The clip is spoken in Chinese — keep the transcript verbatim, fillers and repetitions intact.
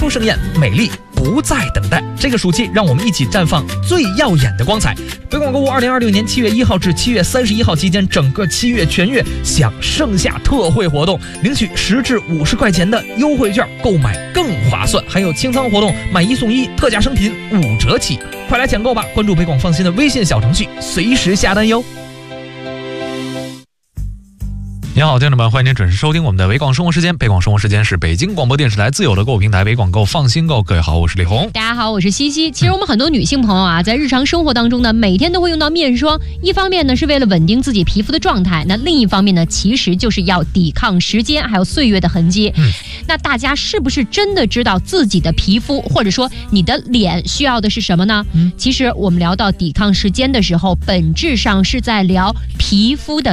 肤盛宴，美丽不再等待。这个暑期，让我们一起绽放最耀眼的光彩。北广购物二零二六年七月一号至七月三十一号期间，整个七月全月享盛夏特惠活动，领取十至五十块钱的优惠券，购买更划算。还有清仓活动，买一送一，特价商品五折起，快来抢购吧！关注北广放心的微信小程序，随时下单哟。你好，听众们，欢迎您准时收听我们的北广生活时间。北广生活时间是北京广播电视台自有的购物平台北广购放心购。各位好，我是李红。 大家好，我是西西。其实我们很多女性朋友啊，在日常生活当中呢，每天都会用到面霜。一方面呢，是为了稳定自己皮肤的状态；那另一方面呢，其实就是要抵抗时间还有岁月的痕迹。嗯，那大家是不是真的知道自己的皮肤或者说你的脸需要的是什么呢？嗯，其实我们聊到抵抗时间的时候，本质上是在聊皮肤的